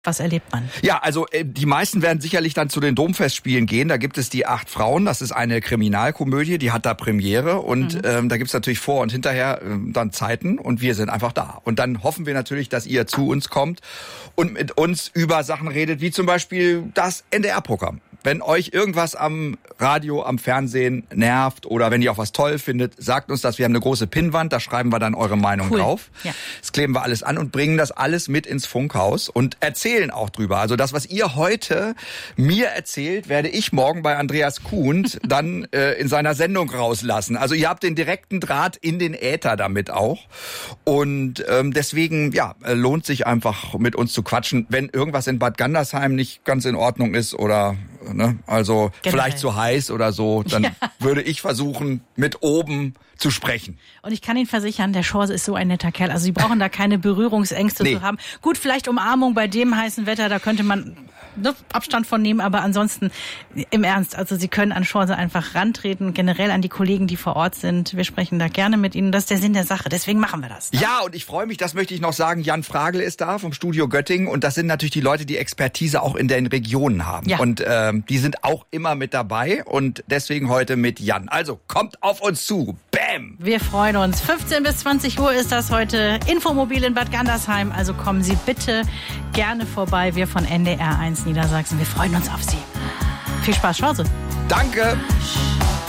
Was erlebt man? Ja, also die meisten werden sicherlich dann zu den Domfestspielen gehen. Da gibt es die 8 Frauen. Das ist eine Kriminalkomödie, die hat da Premiere. Und da gibt's natürlich vor und hinterher dann Zeiten. Und wir sind einfach da. Und dann hoffen wir natürlich, dass ihr zu uns kommt und mit uns über Sachen redet, wie zum Beispiel das NDR-Programm. Wenn euch irgendwas am Radio, am Fernsehen nervt oder wenn ihr auch was toll findet, sagt uns das. Wir haben eine große Pinnwand, da schreiben wir dann eure Meinung drauf. Ja. Das kleben wir alles an und bringen das alles mit ins Funkhaus und erzählen auch drüber. Also das, was ihr heute mir erzählt, werde ich morgen bei Andreas Kuhn dann in seiner Sendung rauslassen. Also ihr habt den direkten Draht in den Äther damit auch. Und deswegen, ja, lohnt sich einfach mit uns zu quatschen. Wenn irgendwas in Bad Gandersheim nicht ganz in Ordnung ist oder also generell vielleicht zu heiß oder so, dann würde ich versuchen, mit oben zu sprechen. Und ich kann Ihnen versichern, der Schorse ist so ein netter Kerl. Also Sie brauchen da keine Berührungsängste zu haben. Gut, vielleicht Umarmung bei dem heißen Wetter, da könnte man Abstand von nehmen, aber ansonsten im Ernst, also Sie können an Schorse einfach rantreten, generell an die Kollegen, die vor Ort sind. Wir sprechen da gerne mit Ihnen. Das ist der Sinn der Sache, deswegen machen wir das. Ja, und ich freue mich, das möchte ich noch sagen, Jan Fragel ist da vom Studio Göttingen und das sind natürlich die Leute, die Expertise auch in den Regionen haben. Ja. Und die sind auch immer mit dabei und deswegen heute mit Jan. Also kommt auf uns zu. Bam! Wir freuen uns. 15 bis 20 Uhr ist das heute. Infomobil in Bad Gandersheim. Also kommen Sie bitte gerne vorbei. Wir von NDR 1 Niedersachsen. Wir freuen uns auf Sie. Viel Spaß, Schorse. Danke.